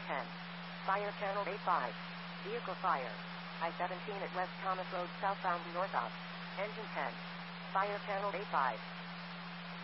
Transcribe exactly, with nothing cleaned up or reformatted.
ten. Fire channel A five. Vehicle fire. I seventeen at West Thomas Road southbound north of. Engine ten. Fire channel A five.